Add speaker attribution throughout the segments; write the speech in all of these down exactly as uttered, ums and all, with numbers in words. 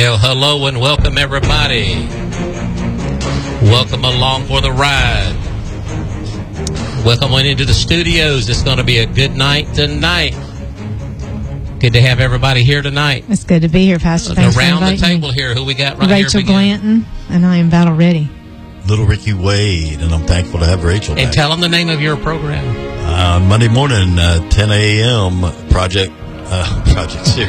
Speaker 1: Well, hello and welcome, everybody. Welcome along for the ride. Welcome on into the studios. It's going to be a good night tonight. Good to have everybody here tonight.
Speaker 2: It's good to be here, Pastor. Thanks
Speaker 1: Around
Speaker 2: for
Speaker 1: the table
Speaker 2: me.
Speaker 1: here, who we got right
Speaker 2: Rachel
Speaker 1: here? Rachel
Speaker 2: Blanton, and I am battle ready.
Speaker 3: Little Ricky Wade, and I'm thankful to have Rachel back.
Speaker 1: And tell them the name of your program.
Speaker 3: Uh, Monday morning, uh, ten a.m. Project, uh, Project Zero.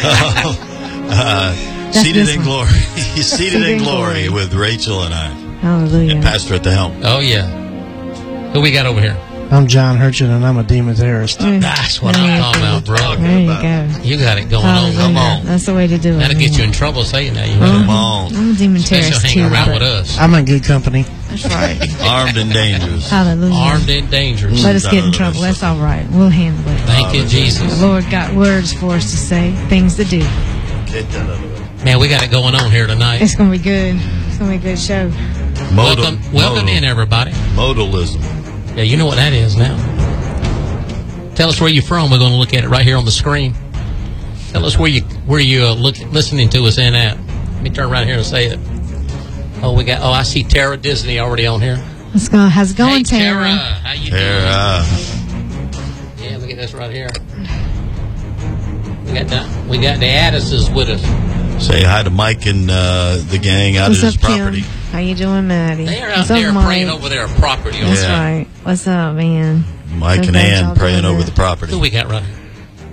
Speaker 3: uh, Seated in Glory. Seated in Glory with Rachel and I.
Speaker 2: Hallelujah.
Speaker 3: And Pastor at the helm.
Speaker 1: Oh, yeah. Who we got over here?
Speaker 4: I'm John Hurchin, and I'm a demon terrorist.
Speaker 2: Mm.
Speaker 1: That's what I'm talking about, bro.
Speaker 2: There you go.
Speaker 1: You got it going
Speaker 2: Hallelujah.
Speaker 1: on. Come on.
Speaker 2: That's the way to do it.
Speaker 1: That'll get you in trouble saying that. You
Speaker 3: Come
Speaker 1: know?
Speaker 3: on.
Speaker 2: I'm a demon
Speaker 1: Especially
Speaker 2: terrorist,
Speaker 1: hanging
Speaker 2: too.
Speaker 1: around
Speaker 2: but-
Speaker 1: with us.
Speaker 4: I'm in good company.
Speaker 2: That's right.
Speaker 3: Armed and dangerous.
Speaker 2: Hallelujah.
Speaker 1: Armed and dangerous.
Speaker 2: Let us get in trouble. That's all right. We'll handle it.
Speaker 1: Thank you, Jesus.
Speaker 2: The Lord got words for us to say, things to do.
Speaker 3: Get that out of the way.
Speaker 1: Man, we got it going on here tonight.
Speaker 2: It's going to be good. It's going to be a good show.
Speaker 3: Modal,
Speaker 1: Welcome, welcome
Speaker 3: modal,
Speaker 1: in, everybody.
Speaker 3: Modalism.
Speaker 1: Yeah, you know what that is now. Tell us where you're from. We're going to look at it right here on the screen. Tell us where you where you uh, look listening to us in at. Let me turn around here and say it. Oh, we got. Oh, I see Tara Disney already on here.
Speaker 2: Let's go. How's it going,
Speaker 1: Hey, Tara?
Speaker 2: Tara?
Speaker 1: How you
Speaker 3: Tara.
Speaker 1: doing? Yeah, look at this right here. We got the we got the Addises with us.
Speaker 3: Say hi to Mike and uh, the gang out
Speaker 2: What's
Speaker 3: at his
Speaker 2: up,
Speaker 3: property.
Speaker 2: Kim? How you doing, Maddie?
Speaker 1: They are out
Speaker 2: What's up,
Speaker 1: there
Speaker 2: Mike?
Speaker 1: praying over their property.
Speaker 2: That's
Speaker 3: Yeah.
Speaker 2: right. What's up, man?
Speaker 3: Mike
Speaker 2: Good
Speaker 3: and
Speaker 2: things y'all
Speaker 3: Ann praying
Speaker 2: doing
Speaker 3: over
Speaker 2: there.
Speaker 3: the property.
Speaker 1: Who we got right here?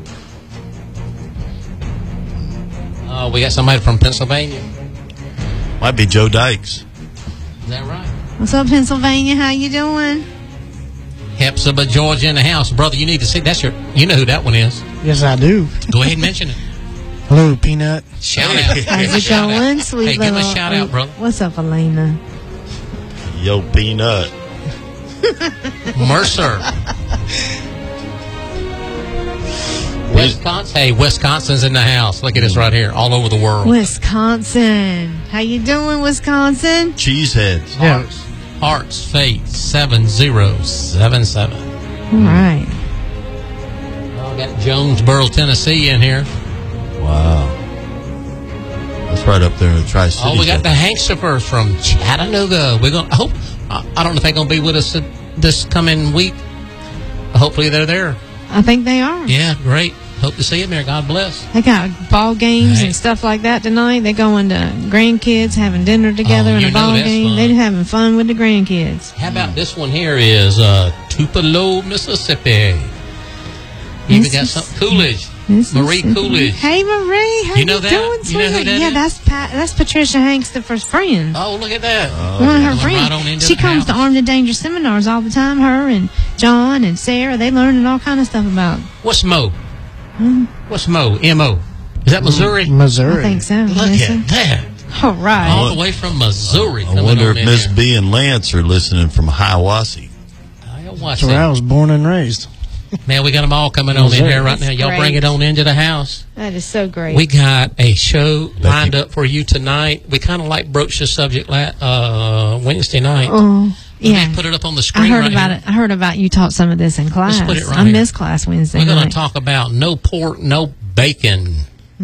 Speaker 1: Oh, we got somebody from Pennsylvania.
Speaker 3: Might be Joe Dykes.
Speaker 1: Is that right?
Speaker 2: What's up, Pennsylvania? How you doing?
Speaker 1: Hepzibah, Georgia in the house. Brother, you need to see. That's your. You know who that one is.
Speaker 4: Yes, I do.
Speaker 1: Go ahead and mention it.
Speaker 4: Hello, Peanut.
Speaker 1: Shout out.
Speaker 2: How's
Speaker 1: Give a
Speaker 2: it
Speaker 1: shout out.
Speaker 2: going, sweet
Speaker 1: Hey,
Speaker 2: little?
Speaker 1: give a shout out, brother.
Speaker 2: What's up, Elena?
Speaker 3: Yo, Peanut.
Speaker 1: Mercer. Wisconsin. Hey, Wisconsin's in the house. Look at this right here. All over the world.
Speaker 2: Wisconsin. How you doing, Wisconsin?
Speaker 3: Cheeseheads.
Speaker 4: Yeah.
Speaker 1: Hearts. Hearts. Faith. seven zero seven seven.
Speaker 2: All right.
Speaker 1: Oh, got Jonesboro, Tennessee in here.
Speaker 3: Wow. That's right up there in the Tri-Cities.
Speaker 1: Oh, we got the Hankstafers from Chattanooga. We're going to hope. I I don't know if they're going to be with us this coming week. Hopefully they're there.
Speaker 2: I think they are.
Speaker 1: Yeah, great. Hope to see them there. God bless.
Speaker 2: They got ball games
Speaker 1: Hey.
Speaker 2: and stuff like that tonight. They're going to grandkids, having dinner together
Speaker 1: Oh,
Speaker 2: in
Speaker 1: you
Speaker 2: a
Speaker 1: know
Speaker 2: ball
Speaker 1: that's
Speaker 2: game.
Speaker 1: fun.
Speaker 2: They're having fun with the grandkids.
Speaker 1: How about this one here is uh, Tupelo, Mississippi. You even got some Coolidge. Marie Coolidge.
Speaker 2: Hey, Marie. How
Speaker 1: You know
Speaker 2: you
Speaker 1: that?
Speaker 2: doing,
Speaker 1: You know who
Speaker 2: sweetheart?
Speaker 1: that
Speaker 2: Yeah,
Speaker 1: is?
Speaker 2: that's Pat, that's Patricia Hankstaffer's friend.
Speaker 1: Oh, look at that.
Speaker 2: One of her
Speaker 1: Going
Speaker 2: friends.
Speaker 1: right on into
Speaker 2: She
Speaker 1: the
Speaker 2: comes to
Speaker 1: house.
Speaker 2: Armed and Dangerous seminars all the time. Her and John and Sarah, they learning all kind of stuff about.
Speaker 1: What's Mo? What's Mo? M O. Is that Missouri?
Speaker 4: Missouri.
Speaker 2: I think so.
Speaker 1: Look
Speaker 2: Yes,
Speaker 1: at
Speaker 2: sir.
Speaker 1: that.
Speaker 2: All right.
Speaker 1: All the way from Missouri.
Speaker 3: I
Speaker 1: coming
Speaker 3: wonder
Speaker 1: on
Speaker 3: if
Speaker 1: in
Speaker 3: Miss
Speaker 1: here.
Speaker 3: B and Lance are listening from Hiawassee.
Speaker 1: I gotta watch
Speaker 4: That's where I
Speaker 1: that.
Speaker 4: was born and raised.
Speaker 1: Man, we got them all coming on in
Speaker 4: Missouri.
Speaker 1: here right now.
Speaker 2: That's
Speaker 1: Y'all bring
Speaker 2: great.
Speaker 1: it on into the house.
Speaker 2: That is so great.
Speaker 1: We got a show lined
Speaker 3: you-
Speaker 1: up for you tonight. We kind of like broached the subject la- uh, Wednesday night.
Speaker 2: Oh, yeah.
Speaker 1: Let me put it up on the
Speaker 2: I
Speaker 1: screen
Speaker 2: heard
Speaker 1: right
Speaker 2: about
Speaker 1: here.
Speaker 2: it. I heard about you taught some of this in class.
Speaker 1: put it right
Speaker 2: I
Speaker 1: here.
Speaker 2: missed class Wednesday
Speaker 1: We're going
Speaker 2: night.
Speaker 1: to talk about no pork, no bacon,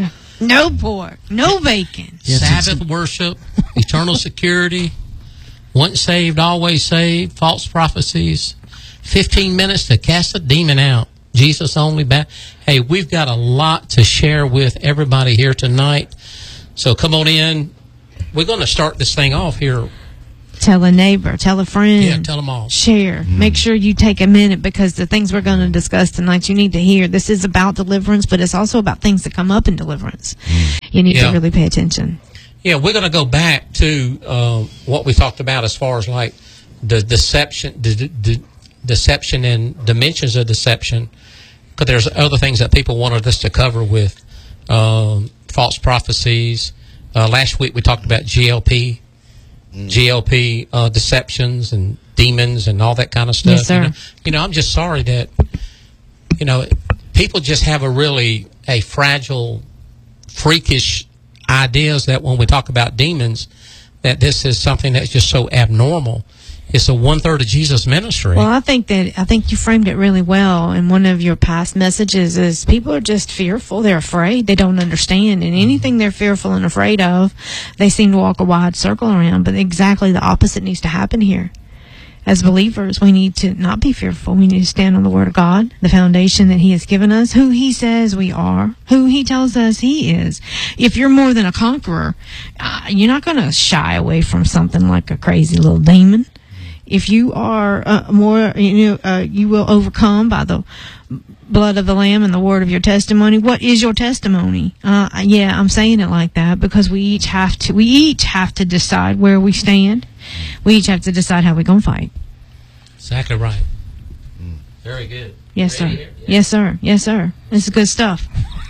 Speaker 2: No pork, no bacon.
Speaker 4: Yes,
Speaker 1: Sabbath worship, eternal security, once saved, always saved, false prophecies, fifteen minutes to cast a demon out, Jesus only back. Hey, we've got a lot to share with everybody here tonight. So come on in. We're going to start this thing off here.
Speaker 2: Tell a neighbor, tell a friend.
Speaker 1: Yeah, tell them all.
Speaker 2: Share. Make sure you take a minute because the things we're going to discuss tonight you need to hear. This is about deliverance, but it's also about things that come up in deliverance. You need
Speaker 1: Yeah.
Speaker 2: to really pay attention.
Speaker 1: Yeah, we're going to go back to um, what we talked about as far as like the deception, the, the deception and dimensions of deception. Because there's other things that people wanted us to cover with um, false prophecies. Uh, last week we talked about G L P, mm. G L P uh, deceptions and demons and all that kind of stuff.
Speaker 2: Yes, sir.
Speaker 1: You know, you know, I'm just sorry that you know people just have a really a fragile, freakish ideas that when we talk about demons, that this is something that's just so abnormal. it's a one third of Jesus' ministry.
Speaker 2: Well, I think that I think you framed it really well in one of your past messages. Is people are just fearful, they're afraid, they don't understand, and anything they're fearful and afraid of, they seem to walk a wide circle around. But exactly the opposite needs to happen here. As believers, we need to not be fearful. We need to stand on the Word of God, the foundation that He has given us, who He says we are, who He tells us He is. If you're more than a conqueror, uh, you're not going to shy away from something like a crazy little demon. If you are uh, more, you know, uh, you will overcome by the blood of the Lamb and the word of your testimony. What is your testimony? Uh, yeah, I'm saying it like that because we each have to. We each have to decide where we stand. We each have to decide how we're gonna fight.
Speaker 1: Exactly right. Mm. Very good.
Speaker 2: Yes, sir.
Speaker 1: Yeah.
Speaker 2: Yes, sir. Yes, sir. This is good stuff.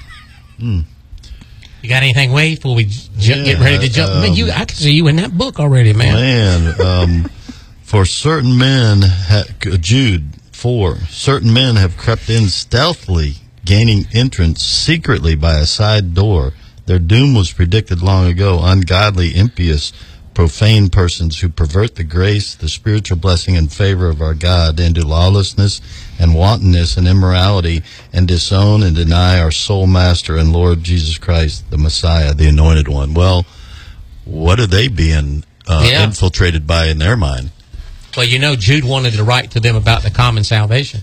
Speaker 3: Mm.
Speaker 1: You got anything, Wade, before we ju-
Speaker 3: Yeah,
Speaker 1: get ready to jump?
Speaker 3: um,
Speaker 1: man, you, I can see you in that book already, man.
Speaker 3: Man, um, for certain men, ha- Jude four, certain men have crept in stealthily, gaining entrance secretly by a side door. Their doom was predicted long ago. Ungodly, impious, profane persons who pervert the grace, the spiritual blessing and favor of our God into lawlessness and wantonness and immorality, and disown and deny our sole master and Lord Jesus Christ, the Messiah, the Anointed One. Well, what are they being uh,
Speaker 1: Yeah.
Speaker 3: infiltrated by in their mind?
Speaker 1: Well, you know, Jude wanted to write to them about the common salvation.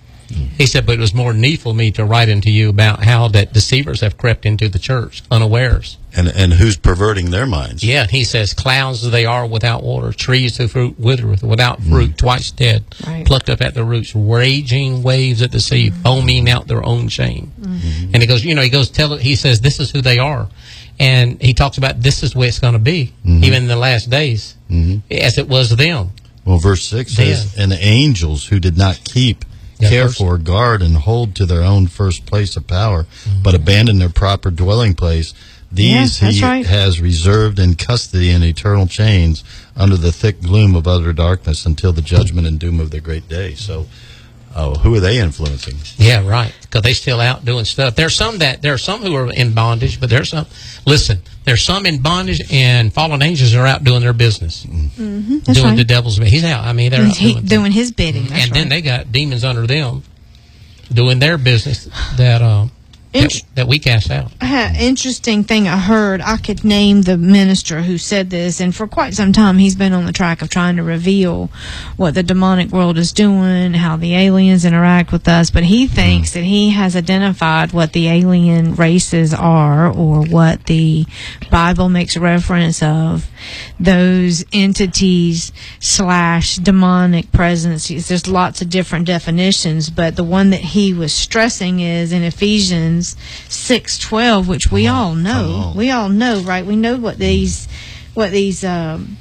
Speaker 1: He said, but it was more needful me to write unto you about how that deceivers have crept into the church unawares.
Speaker 3: And and who's perverting their minds?
Speaker 1: Yeah, he says, clouds they are without water, trees whose fruit withereth, without fruit, twice dead,
Speaker 2: Right.
Speaker 1: plucked up at the roots, raging waves at the sea, foaming out their own shame.
Speaker 3: Mm-hmm.
Speaker 1: And he goes, you know, he goes, tell it, he says, this is who they are. And he talks about this is the way it's going to be,
Speaker 3: Mm-hmm.
Speaker 1: even in the last days,
Speaker 3: Mm-hmm.
Speaker 1: as it was them.
Speaker 3: Well, verse six says, and the angels who did not keep,
Speaker 1: Yeah,
Speaker 3: care
Speaker 1: verse-
Speaker 3: for, guard, and hold to their own first place of power, but abandon their proper dwelling place, these
Speaker 2: Yeah, that's
Speaker 3: he
Speaker 2: right.
Speaker 3: has reserved in custody in eternal chains under the thick gloom of utter darkness until the judgment and doom of the great day. So, oh, who are they influencing?
Speaker 1: Yeah, right. Because they still out doing stuff. There's some that there are some who are in bondage, but there's some. Listen, there's some in bondage, and fallen angels are out doing their business,
Speaker 2: Mm-hmm. That's
Speaker 1: doing
Speaker 2: right.
Speaker 1: the devil's. He's out. I mean, they're out
Speaker 2: He,
Speaker 1: doing,
Speaker 2: doing his bidding. That's
Speaker 1: and then
Speaker 2: right.
Speaker 1: they got demons under them, doing their business that um that,
Speaker 2: Int-
Speaker 1: that we cast out.
Speaker 2: Uh, interesting thing I heard. I could name the minister who said this, and for quite some time he's been on the track of trying to reveal what the demonic world is doing, how the aliens interact with us. But he thinks that he has identified what the alien races are, or what the Bible makes reference of. Those entities slash demonic presences. There's lots of different definitions, but the one that he was stressing is in Ephesians six twelve, which we all know.
Speaker 3: on.
Speaker 2: We all know, right? We know what these what these um,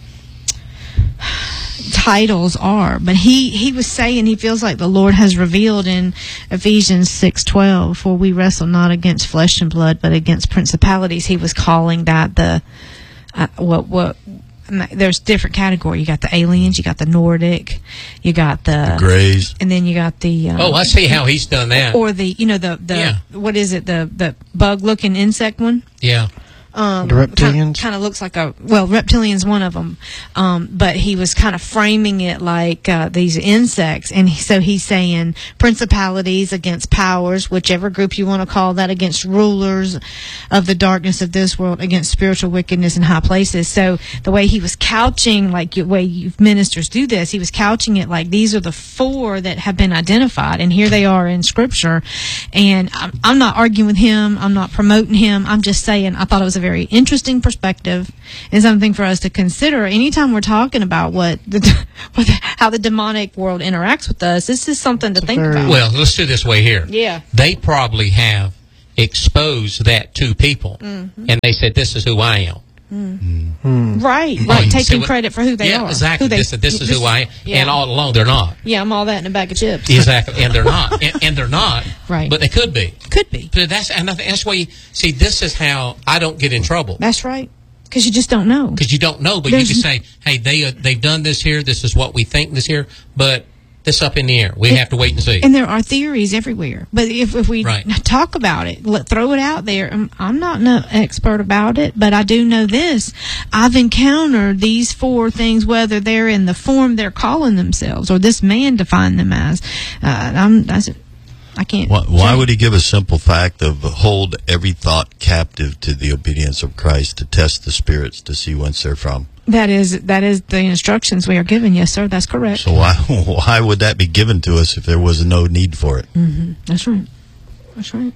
Speaker 2: titles are. But he he was saying he feels like the Lord has revealed in Ephesians six twelve, for we wrestle not against flesh and blood, but against principalities. He was calling that the uh, what what. There's different category. You got the aliens, you got the Nordic, you got the,
Speaker 3: Grays.
Speaker 2: and then you got the um,
Speaker 1: Oh, I see how he's done that.
Speaker 2: or the you know the the
Speaker 1: Yeah.
Speaker 2: what is it the the bug looking insect one.
Speaker 1: Yeah.
Speaker 2: Um,
Speaker 4: The reptilians?
Speaker 2: kind of looks like a well, reptilians one of them, um, but he was kind of framing it like uh, these insects, and he, so he's saying principalities against powers, whichever group you want to call that, against rulers of the darkness of this world, against spiritual wickedness in high places. So the way he was couching, like the way you ministers do this, he was couching it like these are the four that have been identified, and here they are in Scripture. And I'm, I'm not arguing with him. I'm not promoting him. I'm just saying I thought it was a very interesting perspective and something for us to consider anytime we're talking about what the, what the how the demonic world interacts with us. This is something to think
Speaker 4: very-
Speaker 2: about.
Speaker 1: Well, let's do it this way here.
Speaker 2: Yeah.
Speaker 1: They probably have exposed that to people,
Speaker 2: Mm-hmm.
Speaker 1: and they said, "This is who I am."
Speaker 2: Right,
Speaker 1: Oh,
Speaker 2: right.
Speaker 1: you see
Speaker 2: Taking
Speaker 1: what-
Speaker 2: credit for who they
Speaker 1: yeah,
Speaker 2: are.
Speaker 1: exactly.
Speaker 2: Who they,
Speaker 1: this, this is
Speaker 2: just-
Speaker 1: who I am,
Speaker 2: yeah.
Speaker 1: and all along they're not.
Speaker 2: Yeah, I'm all that in a bag of chips.
Speaker 1: Exactly, and they're not, and, and they're not.
Speaker 2: Right.
Speaker 1: But they could be.
Speaker 2: Could be.
Speaker 1: So that's and I think that's why you see. This is how I don't get in trouble.
Speaker 2: That's right. Because you just don't know.
Speaker 1: Because you don't know, but
Speaker 2: There's-
Speaker 1: you can say, "Hey, they uh, they've done this here. This is what we think this here." But this up in the air. We
Speaker 2: It-
Speaker 1: have to wait and see.
Speaker 2: And there are theories everywhere. But if, if we
Speaker 1: Right.
Speaker 2: talk about it, let, throw it out there. I'm, I'm not no expert about it, but I do know this. I've encountered these four things, whether they're in the form they're calling themselves or this man defined them as. Uh, I'm, that's, I can't.
Speaker 3: Why, why would he give a simple fact of hold every thought captive to the obedience of Christ to test the spirits to see whence they're from?
Speaker 2: That is that is the instructions we are given. Yes, sir. That's correct.
Speaker 3: So why why would that be given to us if there was no need for it?
Speaker 2: Mm-hmm. That's right. That's right.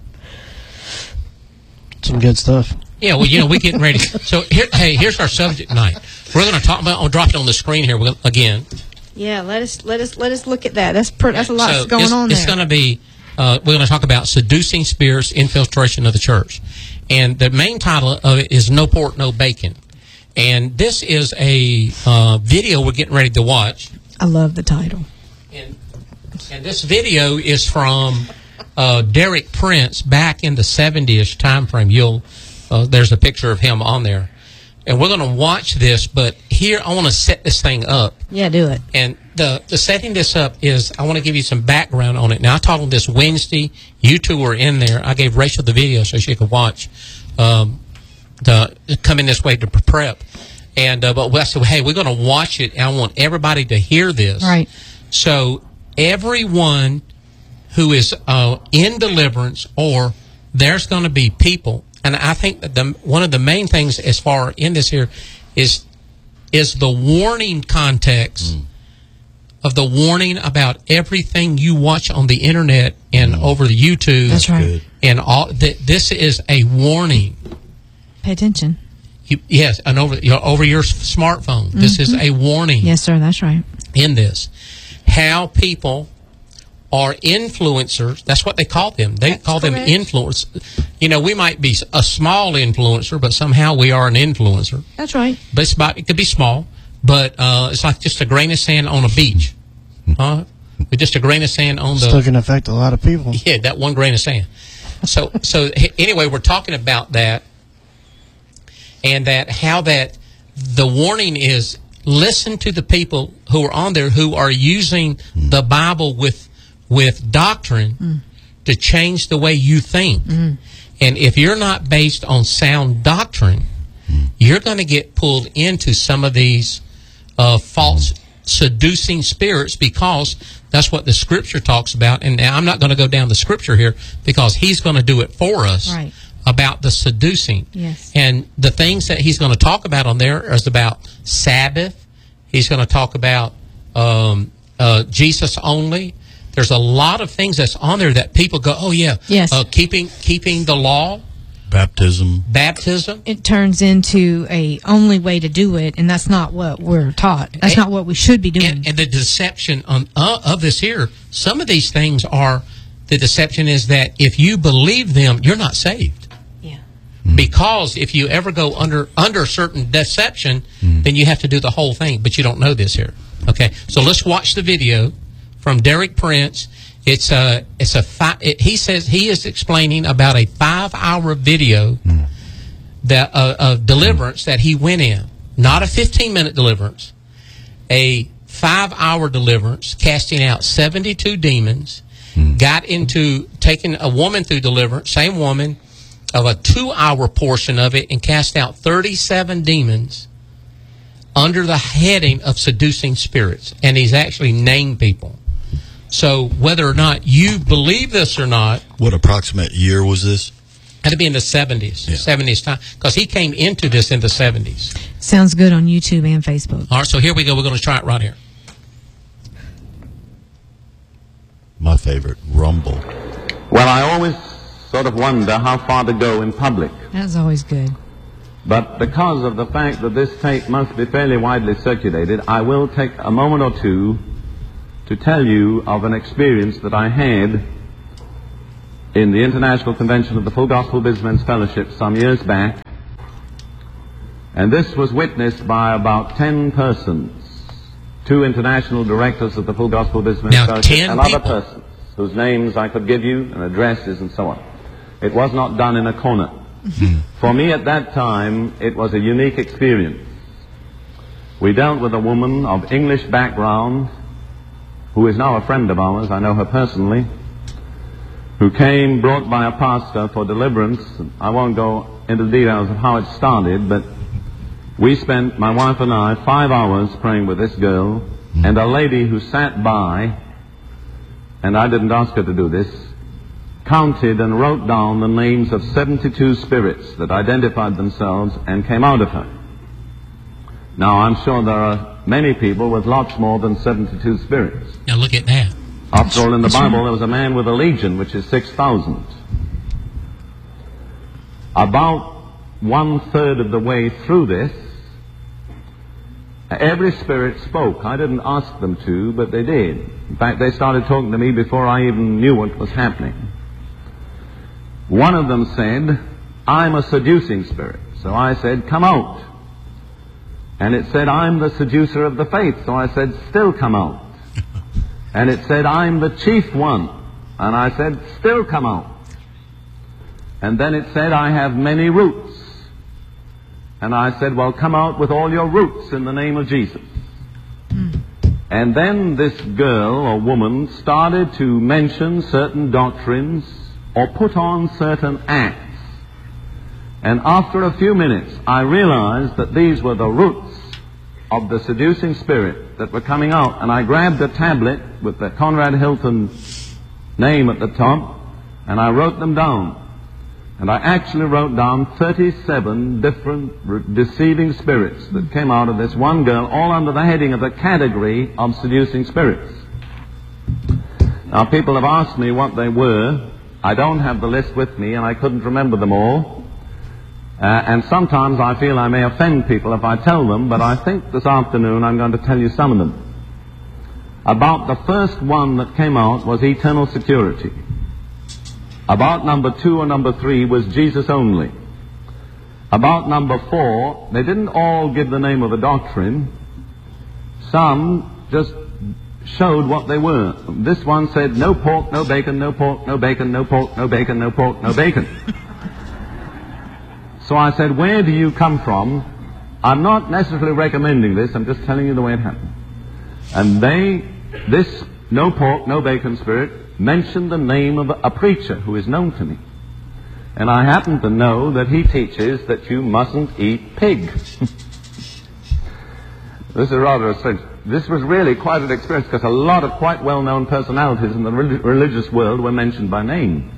Speaker 4: Some good stuff.
Speaker 1: Yeah, well, you know, we're getting ready. So, here, hey, here's our subject tonight. We're going to talk about, I'll drop it on the screen here we're, again.
Speaker 2: Yeah. Let us let us let us look at that. That's per, that's a lot
Speaker 1: So
Speaker 2: going
Speaker 1: it's,
Speaker 2: on
Speaker 1: It's
Speaker 2: there.
Speaker 1: going to be, uh, we're going to talk about seducing spirits, infiltration of the church. And the main title of it is No Pork, No Bacon. And this is a uh, video we're getting ready to watch.
Speaker 2: I love the title.
Speaker 1: And, and this video is from uh, Derek Prince back in the seventy-ish time frame. You'll, uh, there's a picture of him on there. And we're going to watch this, but here I want to set this thing up.
Speaker 2: Yeah, do it.
Speaker 1: And the, the setting this up is I want to give you some background on it. Now, I taught on this Wednesday. You two were in there. I gave Rachel the video so she could watch, um, the come in this way to prep. And uh, but I said, hey, we're going to watch it, and I want everybody to hear this.
Speaker 2: Right.
Speaker 1: So everyone who is uh, in deliverance, or there's going to be people, and I think that the, one of the main things as far in this here is is the warning context mm. of the warning about everything you watch on the internet and mm. over the YouTube.
Speaker 2: That's right.
Speaker 1: And all th- this is a warning.
Speaker 2: Pay attention.
Speaker 1: You, yes, and over you know, over your smartphone. Mm-hmm. This is a warning.
Speaker 2: Yes, sir. That's right.
Speaker 1: In this, how people are influencers. That's what they call them. They that's call correct. them influence. You know, we might be a small influencer, but somehow we are an influencer.
Speaker 2: That's right.
Speaker 1: But it's about, it could be small, but uh, it's like just a grain of sand on a beach. Huh? With just a grain of sand on the.
Speaker 4: Still can affect a lot of people.
Speaker 1: Yeah, that one grain of sand. So, so anyway, we're talking about that. And that how that the warning is listen to the people who are on there who are using mm. the Bible with with doctrine mm. to change the way you think. Mm. And if you're not based on sound doctrine, mm. you're going to get pulled into some of these uh, false seducing spirits, because that's what the Scripture talks about. And now I'm not going to go down the Scripture here because he's going to do it for us.
Speaker 2: Right. About
Speaker 1: the seducing.
Speaker 2: Yes.
Speaker 1: And the things that he's going to talk about on there is about Sabbath. He's going to talk about um, uh, Jesus only. There's a lot of things that's on there that people go, oh, yeah.
Speaker 2: Yes.
Speaker 1: Uh, keeping keeping the law.
Speaker 3: Baptism.
Speaker 1: Baptism.
Speaker 2: It turns into a only way to do it, and that's not what we're taught. That's and, not what we should be doing.
Speaker 1: And, and the deception on, uh, of this here, some of these things are, the deception is that if you believe them, you're not saved. Because if you ever go under under certain deception, mm. then you have to do the whole thing. But you don't know this here. Okay, so let's watch the video from Derek Prince. It's a it's a fi- it, he says he is explaining about a five hour video mm. that uh, of deliverance mm. that he went in, not a fifteen minute deliverance, a five hour deliverance, casting out seventy two demons. Mm. Got into taking a woman through deliverance, same woman. Of a two-hour portion of it, and cast out thirty-seven demons under the heading of seducing spirits. And he's actually named people. So whether or not you believe this or not...
Speaker 3: What approximate year was this?
Speaker 1: Had to be in the seventies. Yeah. seventies time. Because he came into this in the seventies.
Speaker 2: Sounds good on YouTube and Facebook.
Speaker 1: All right, so here we go. We're going to try it right here.
Speaker 3: My favorite, Rumble.
Speaker 5: Well, I always... sort of wonder how far to go in public.
Speaker 2: That's always good.
Speaker 5: But because of the fact that this tape must be fairly widely circulated, I will take a moment or two to tell you of an experience that I had in the International Convention of the Full Gospel Businessmen's Fellowship some years back. And this was witnessed by about ten persons, two international directors of the Full Gospel Businessmen's
Speaker 1: now,
Speaker 5: Fellowship,
Speaker 1: ten
Speaker 5: and
Speaker 1: people.
Speaker 5: other persons whose names I could give you, and addresses and so on. It was not done in a corner. Mm-hmm. For me at that time, it was a unique experience. We dealt with a woman of English background who is now a friend of ours, I know her personally, who came brought by a pastor for deliverance. I won't go into the details of how it started, but we spent, my wife and I, five hours praying with this girl, and a lady who sat by, and I didn't ask her to do this, counted and wrote down the names of seventy-two spirits that identified themselves and came out of her. Now, I'm sure there are many people with lots more than seventy-two spirits.
Speaker 1: Now look at that.
Speaker 5: After all, in the Bible, there was a man with a legion, which is six thousand. About one-third of the way through this, every spirit spoke. I didn't ask them to, but they did. In fact, they started talking to me before I even knew what was happening. One of them said, I'm a seducing spirit. So I said, come out. And it said, I'm the seducer of the faith. So I said, still come out. And it said, I'm the chief one. And I said, still come out. And then it said, I have many roots. And I said, well, come out with all your roots in the name of Jesus. Mm. And then this girl or woman started to mention certain doctrines or put on certain acts. And after a few minutes, I realized that these were the roots of the seducing spirit that were coming out. And I grabbed a tablet with the Conrad Hilton name at the top, and I wrote them down. And I actually wrote down thirty-seven different re- deceiving spirits that came out of this one girl, all under the heading of the category of seducing spirits. Now, people have asked me what they were. I don't have the list with me, and I couldn't remember them all. Uh, and sometimes I feel I may offend people if I tell them, but I think this afternoon I'm going to tell you some of them. About the first one that came out was eternal security. About number two or number three was Jesus only. About number four, they didn't all give the name of a doctrine. Some just showed what they were. This one said, no pork, no bacon, no pork, no bacon, no pork, no bacon, no pork, no bacon. So I said, where do you come from? I'm not necessarily recommending this, I'm just telling you the way it happened. And they, this no pork, no bacon spirit, mentioned the name of a preacher who is known to me. And I happen to know that he teaches that you mustn't eat pig. This is rather a strange. This was really quite an experience because a lot of quite well-known personalities in the relig- religious world were mentioned by name.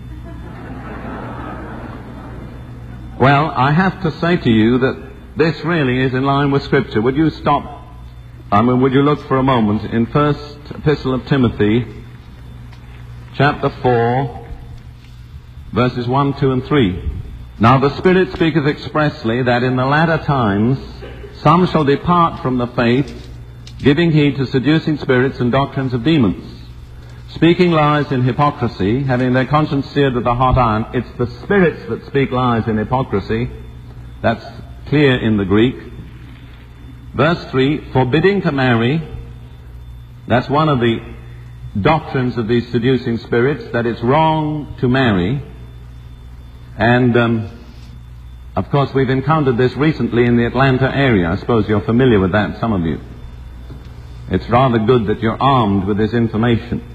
Speaker 5: Well, I have to say to you that this really is in line with Scripture. Would you stop, I mean, would you look for a moment in First Epistle of Timothy, chapter four, verses one, two, and three. Now the Spirit speaketh expressly that in the latter times some shall depart from the faith, giving heed to seducing spirits and doctrines of demons, speaking lies in hypocrisy, having their conscience seared with a hot iron. It's the spirits that speak lies in hypocrisy. That's clear in the Greek. Verse three, forbidding to marry. That's one of the doctrines of these seducing spirits, that it's wrong to marry. And, um, of course, we've encountered this recently in the Atlanta area. I suppose you're familiar with that, some of you. It's rather good that you're armed with this information.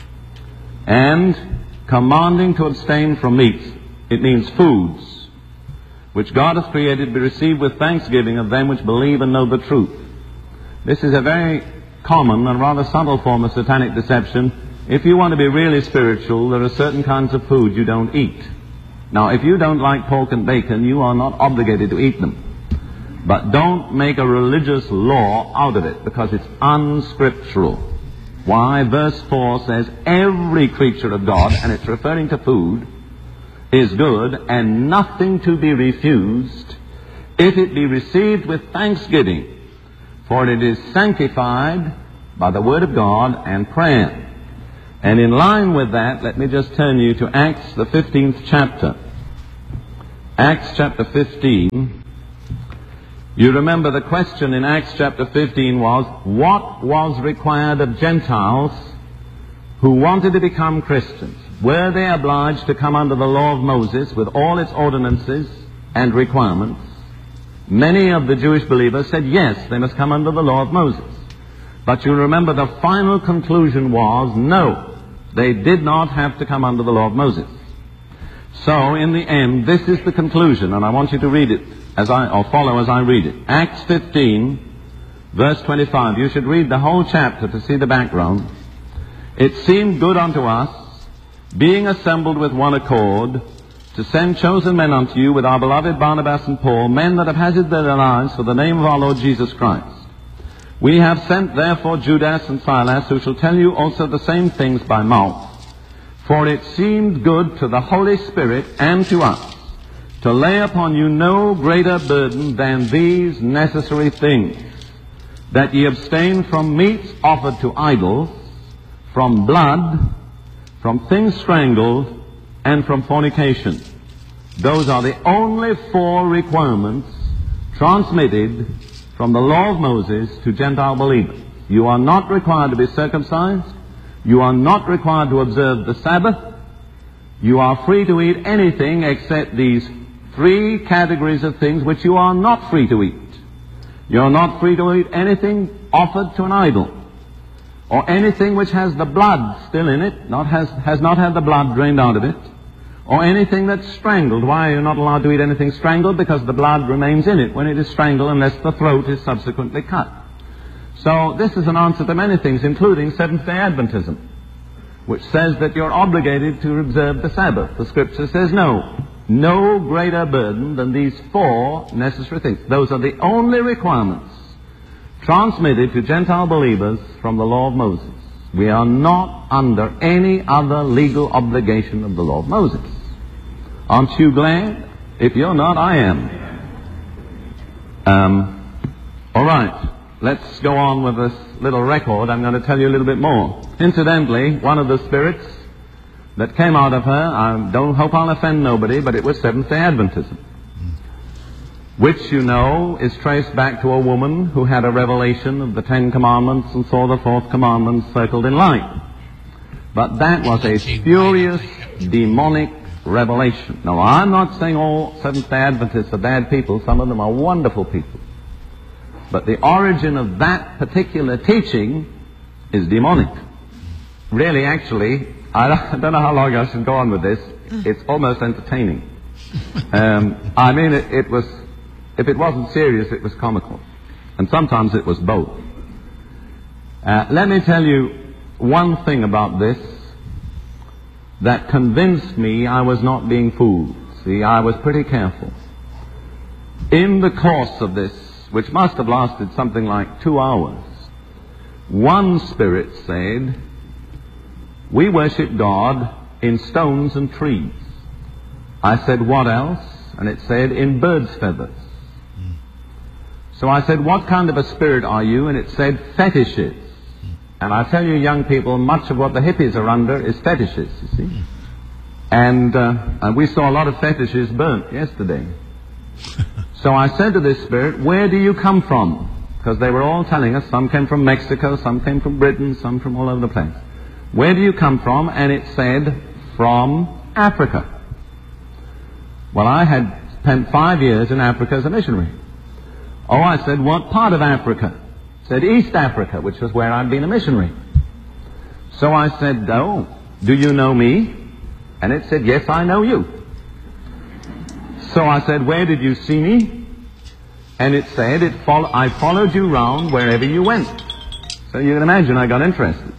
Speaker 5: And commanding to abstain from meats. It means foods, which God hath created, be received with thanksgiving of them which believe and know the truth. This is a very common and rather subtle form of satanic deception. If you want to be really spiritual, there are certain kinds of food you don't eat. Now, if you don't like pork and bacon, you are not obligated to eat them. But don't make a religious law out of it, because it's unscriptural. Why? Verse four says, every creature of God, and it's referring to food, is good, and nothing to be refused, if it be received with thanksgiving, for it is sanctified by the Word of God and prayer. And in line with that, let me just turn you to Acts, the fifteenth chapter. Acts chapter fifteen. You remember the question in Acts chapter fifteen was, what was required of Gentiles who wanted to become Christians? Were they obliged to come under the law of Moses with all its ordinances and requirements? Many of the Jewish believers said yes, they must come under the law of Moses. But you remember the final conclusion was, no, they did not have to come under the law of Moses. So, in the end, this is the conclusion, and I want you to read it as I, or follow as I read it. Acts fifteen, verse twenty-five. You should read the whole chapter to see the background. It seemed good unto us, being assembled with one accord, to send chosen men unto you with our beloved Barnabas and Paul, men that have hazarded their lives for the name of our Lord Jesus Christ. We have sent therefore Judas and Silas, who shall tell you also the same things by mouth. For it seemed good to the Holy Spirit and to us to lay upon you no greater burden than these necessary things, that ye abstain from meats offered to idols, from blood, from things strangled, and from fornication. Those are the only four requirements transmitted from the law of Moses to Gentile believers. You are not required to be circumcised. You are not required to observe the Sabbath. You are free to eat anything except these three categories of things which you are not free to eat. You are not free to eat anything offered to an idol, or anything which has the blood still in it, not has, has not had the blood drained out of it, or anything that's strangled. Why are you not allowed to eat anything strangled? Because the blood remains in it when it is strangled, unless the throat is subsequently cut. So this is an answer to many things, including Seventh-day Adventism, which says that you're obligated to observe the Sabbath. The Scripture says no. No greater burden than these four necessary things. Those are the only requirements transmitted to Gentile believers from the law of Moses. We are not under any other legal obligation of the law of Moses. Aren't you glad? If you're not, I am. Um, all right. Let's go on with this little record. I'm going to tell you a little bit more. Incidentally, one of the spirits that came out of her, I don't hope I'll offend nobody, but it was Seventh-day Adventism, which, you know, is traced back to a woman who had a revelation of the Ten Commandments and saw the fourth commandment circled in light. But that was a furious, demonic revelation. Now, I'm not saying all Seventh-day Adventists are bad people. Some of them are wonderful people. But the origin of that particular teaching is demonic. Really, actually, I don't know how long I should go on with this. It's almost entertaining. Um, I mean, it, it was, if it wasn't serious, it was comical. And sometimes it was both. Uh, let me tell you one thing about this that convinced me I was not being fooled. See, I was pretty careful. In the course of this, which must have lasted something like two hours, one spirit said, we worship God in stones and trees. I said, what else? And it said, in birds' feathers. Mm. So I said, what kind of a spirit are you? And it said, fetishes. Mm. And I tell you, young people, much of what the hippies are under is fetishes, you see. Mm. And, uh, and we saw a lot of fetishes burnt yesterday. So I said to this spirit, where do you come from? Because they were all telling us, some came from Mexico, some came from Britain, some from all over the place. Where do you come from? And it said, from Africa. Well, I had spent five years in Africa as a missionary. Oh, I said, what part of Africa? It said, East Africa, which was where I'd been a missionary. So I said, oh, do you know me? And it said, yes, I know you. So I said, where did you see me? And it said, it fol- I followed you round wherever you went. So you can imagine I got interested.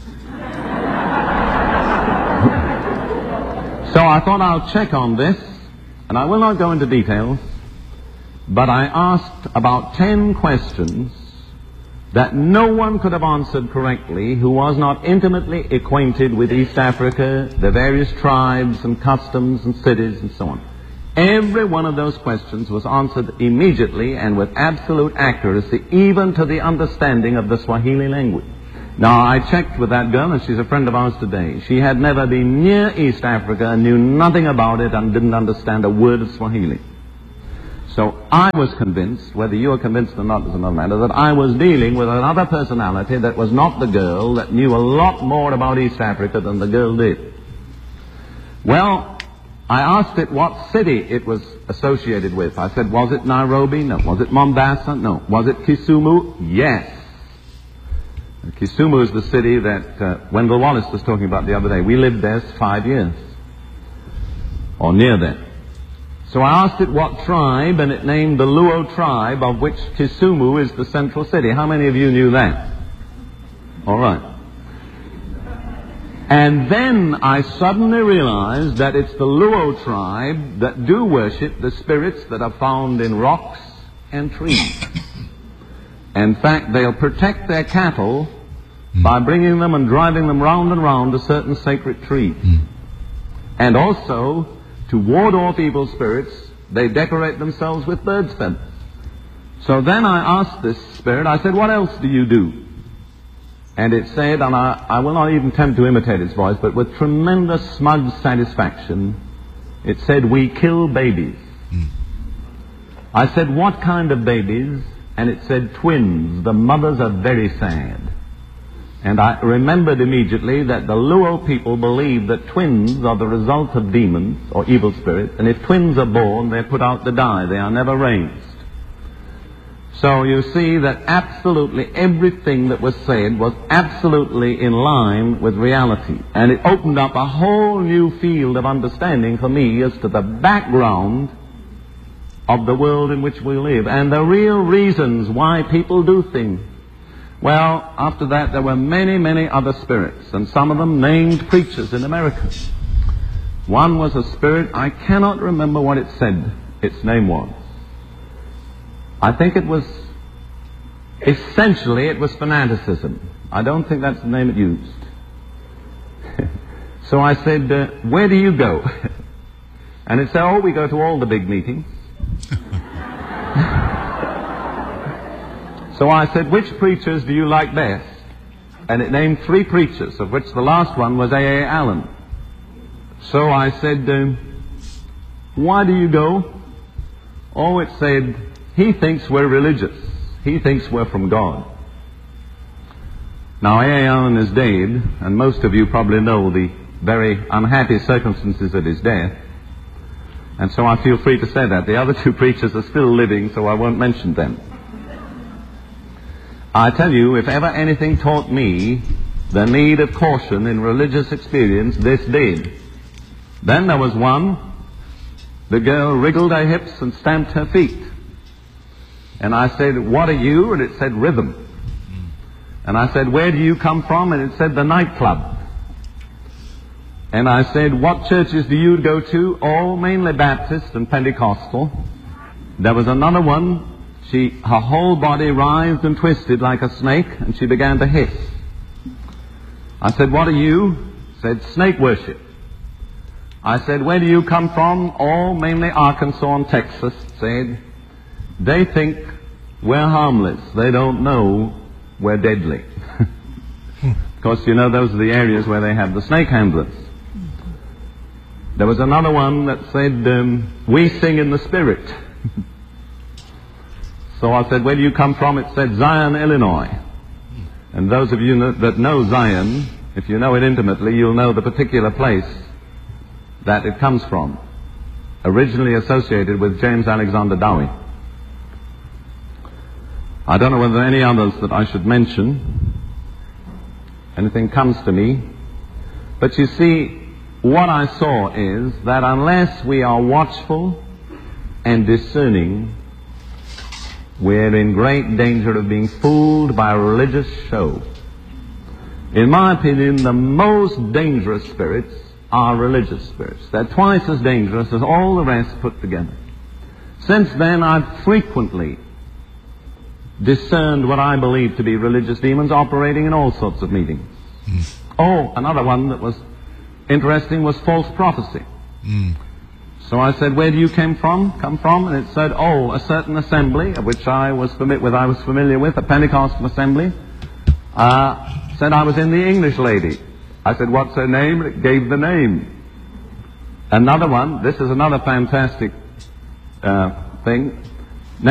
Speaker 5: So I thought I'll check on this, and I will not go into details, but I asked about ten questions that no one could have answered correctly who was not intimately acquainted with East Africa, the various tribes and customs and cities and so on. Every one of those questions was answered immediately and with absolute accuracy, even to the understanding of the Swahili language. Now, I checked with that girl, and she's a friend of ours today. She had never been near East Africa, knew nothing about it, and didn't understand a word of Swahili. So I was convinced, whether you are convinced or not is another matter, that I was dealing with another personality that was not the girl, that knew a lot more about East Africa than the girl did. Well, I asked it what city it was associated with. I said, was it Nairobi? No. Was it Mombasa? No. Was it Kisumu? Yes. Kisumu is the city that uh, Wendell Wallace was talking about the other day. We lived there five years, or near there. So I asked it what tribe, and it named the Luo tribe, of which Kisumu is the central city. How many of you knew that? All right. And then I suddenly realized that it's the Luo tribe that do worship the spirits that are found in rocks and trees. In fact, they'll protect their cattle mm. by bringing them and driving them round and round to certain sacred trees. Mm. And also, to ward off evil spirits, they decorate themselves with bird's feathers. So then I asked this spirit, I said, what else do you do? And it said, and I, I will not even attempt to imitate its voice, but with tremendous smug satisfaction, it said, we kill babies. Mm. I said, what kind of babies? And it said, twins. The mothers are very sad. And I remembered immediately that the Luo people believe that twins are the result of demons or evil spirits, and if twins are born, they're put out to die. They are never raised. So you see that absolutely everything that was said was absolutely in line with reality. And it opened up a whole new field of understanding for me as to the background of the world in which we live and the real reasons why people do things. Well, after that there were many, many other spirits, and some of them named preachers in America. One was a spirit, I cannot remember what it said its name was. I think it was, essentially it was fanaticism. I don't think that's the name it used. So I said, uh, where do you go? And it said, oh, we go to all the big meetings. So I said, which preachers do you like best? And it named three preachers, of which the last one was A A Allen. So I said, uh, why do you go? Oh, it said, he thinks we're religious. He thinks we're from God. Now, A A Allen is dead, and most of you probably know the very unhappy circumstances of his death. And so I feel free to say that. The other two preachers are still living, so I won't mention them. I tell you, if ever anything taught me the need of caution in religious experience, this did. Then there was one. The girl wriggled her hips and stamped her feet. And I said, what are you? And it said, rhythm. And I said, where do you come from? And it said, the nightclub. And I said, what churches do you go to? Oh, mainly Baptist and Pentecostal. There was another one. She, her whole body writhed and twisted like a snake, and she began to hiss. I said, what are you? Said, snake worship. I said, where do you come from? Oh, mainly Arkansas and Texas. Said, they think we're harmless. They don't know we're deadly. Of course, you know, those are the areas where they have the snake handlers. There was another one that said, um, we sing in the Spirit. So I said, where do you come from? It said, Zion, Illinois. And those of you that know Zion, if you know it intimately, you'll know the particular place that it comes from. Originally associated with James Alexander Dowie. I don't know whether any others that I should mention. Anything comes to me. But you see, what I saw is that unless we are watchful and discerning, we're in great danger of being fooled by a religious show. In my opinion, the most dangerous spirits are religious spirits. They're twice as dangerous as all the rest put together. Since then, I've frequently discerned what I believe to be religious demons operating in all sorts of meetings. Mm. Oh, another one that was interesting was false prophecy. Mm. So I said, where do you came from, come from? And it said, oh, a certain assembly, of which I was, fami- with, I was familiar with, a Pentecostal assembly. Uh, said I was in the English lady. I said, what's her name? And it gave the name. Another one, this is another fantastic uh, thing.